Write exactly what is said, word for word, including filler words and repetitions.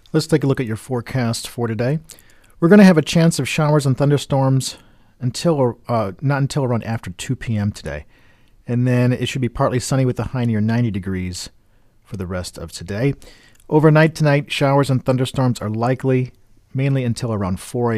Let's take a look at your forecast for today. We're going to have a chance of showers and thunderstorms until uh, not until around after two p.m. today. And then it should be partly sunny with a high near ninety degrees for the rest of today. Overnight tonight, showers and thunderstorms are likely, mainly until around four a.m.